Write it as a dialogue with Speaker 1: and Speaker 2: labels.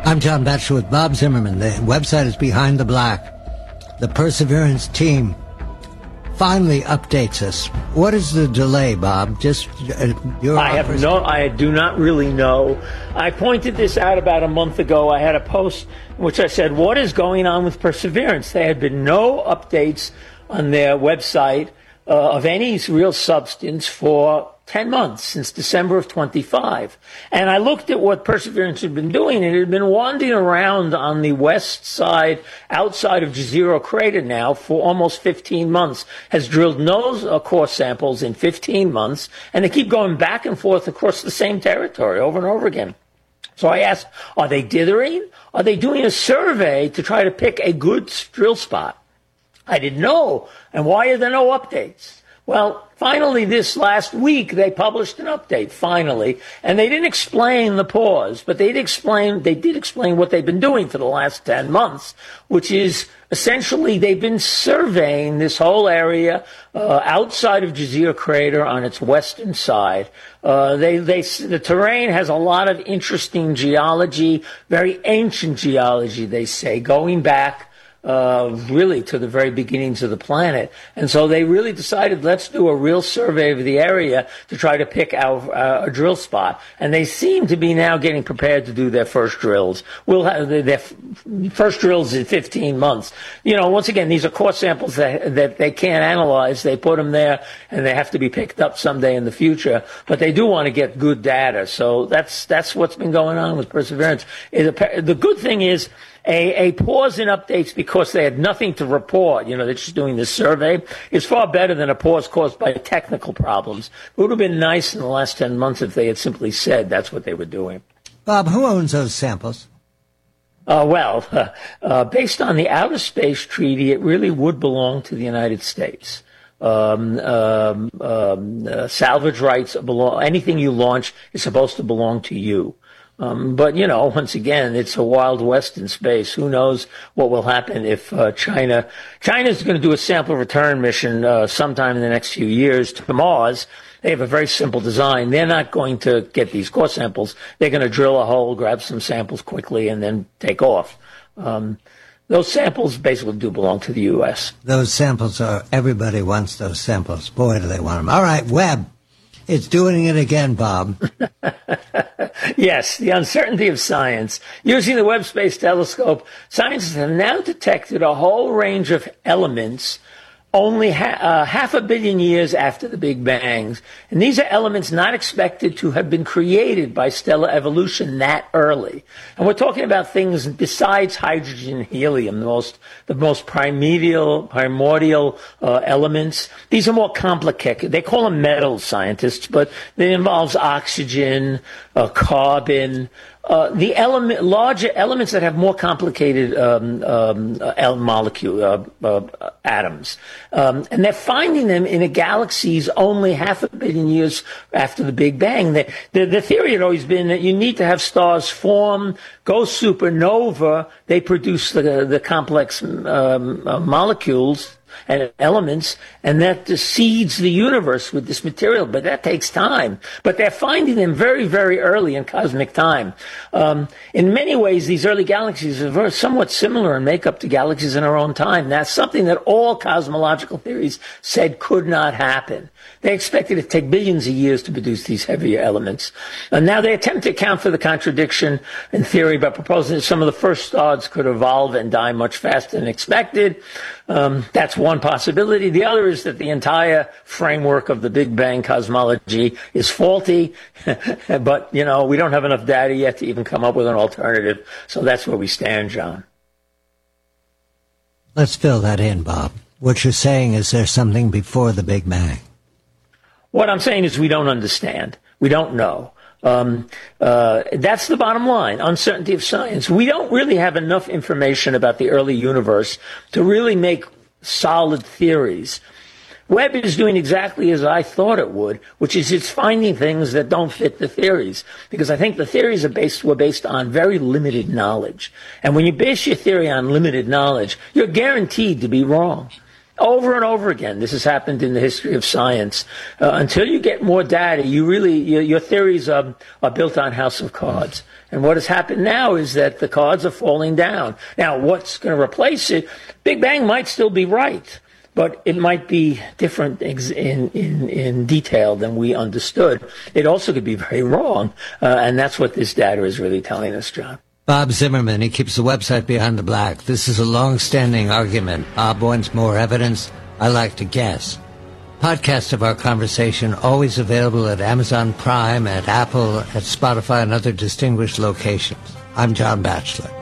Speaker 1: I'm John Batchelor with Bob Zimmerman. The website is Behind the Black. The Perseverance team finally updates us. What is the delay, Bob? Just
Speaker 2: I do not really know. I pointed this out about a month ago. I had a post in which I said, what is going on with Perseverance? There had been no updates on their website of any real substance for 10 months, since December of 25. And I looked at what Perseverance had been doing, and it had been wandering around on the west side, outside of Jezero Crater now, for almost 15 months, has drilled no core samples in 15 months, and they keep going back and forth across the same territory over and over again. So I asked, are they dithering? Are they doing a survey to try to pick a good drill spot? I didn't know. And why are there no updates? Well, finally, this last week, they published an update, finally, and they didn't explain the pause, but they did explain what they've been doing for the last 10 months, which is essentially they've been surveying this whole area outside of Jezero Crater on its western side. The terrain has a lot of interesting geology, very ancient geology, they say, going back really to the very beginnings of the planet. And so they really decided, let's do a real survey of the area to try to pick out a drill spot. And they seem to be now getting prepared to do their first drills. We'll have their first drills in 15 months. You know, once again, these are core samples that they can't analyze. They put them there and they have to be picked up someday in the future. But they do want to get good data. So that's what's been going on with Perseverance. The good thing is, a pause in updates because they had nothing to report, you know, they're just doing this survey, is far better than a pause caused by technical problems. It would have been nice in the last 10 months if they had simply said that's what they were doing.
Speaker 1: Bob, who owns those samples?
Speaker 2: Based on the Outer Space Treaty, it really would belong to the United States. Salvage rights belong, anything you launch is supposed to belong to you. But, you know, once again, it's a wild west in space. Who knows what will happen if China's going to do a sample return mission sometime in the next few years to Mars. They have a very simple design. They're not going to get these core samples. They're going to drill a hole, grab some samples quickly, and then take off. Those samples basically do belong to the U.S.
Speaker 1: Those samples everybody wants those samples. Boy, do they want them. All right, Webb. It's doing it again, Bob.
Speaker 2: Yes, the uncertainty of science. Using the Webb Space Telescope, scientists have now detected a whole range of elements only half a billion years after the Big Bangs. And these are elements not expected to have been created by stellar evolution that early. And we're talking about things besides hydrogen and helium, the most primordial elements. These are more complicated. They call them metals, scientists, but it involves oxygen, carbon, larger elements that have more complicated atoms. And they're finding them in a galaxies only half a billion years after the Big Bang. The theory had always been that you need to have stars form, go supernova, they produce the complex molecules and elements, and that seeds the universe with this material. But that takes time. But they're finding them very, very early in cosmic time. In many ways, these early galaxies are somewhat similar in makeup to galaxies in our own time. That's something that all cosmological theories said could not happen. They expected it to take billions of years to produce these heavier elements. And now they attempt to account for the contradiction in theory by proposing that some of the first stars could evolve and die much faster than expected. That's one possibility. The other is that the entire framework of the Big Bang cosmology is faulty. But, you know, we don't have enough data yet to even come up with an alternative. So that's where we stand, John.
Speaker 1: Let's fill that in, Bob. What you're saying is there's something before the Big Bang.
Speaker 2: What I'm saying is we don't understand. We don't know. That's the bottom line, uncertainty of science. We don't really have enough information about the early universe to really make solid theories. Webb is doing exactly as I thought it would, which is it's finding things that don't fit the theories. Because I think the theories were based on very limited knowledge. And when you base your theory on limited knowledge, you're guaranteed to be wrong. Over and over again, this has happened in the history of science. Until you get more data, your theories are built on house of cards. And what has happened now is that the cards are falling down. Now, what's going to replace it? Big Bang might still be right, but it might be different in detail than we understood. It also could be very wrong, and that's what this data is really telling us, John.
Speaker 1: Bob Zimmerman, he keeps the website Behind the Black. This is a long-standing argument. Bob wants more evidence. I like to guess. Podcast of our conversation always available at Amazon Prime, at Apple, at Spotify, and other distinguished locations. I'm John Batchelor.